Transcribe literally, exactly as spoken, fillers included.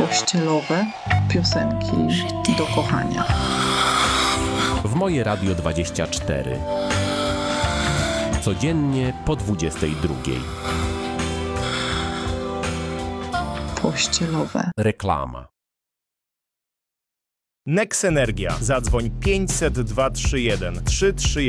Pościelowe piosenki do kochania. W Moje Radio dwadzieścia cztery. Codziennie po dwudziestej drugiej. Pościelowe. Reklama. Next Energia. Zadzwoń pięćset dwa trzy jeden trzy trzy jeden.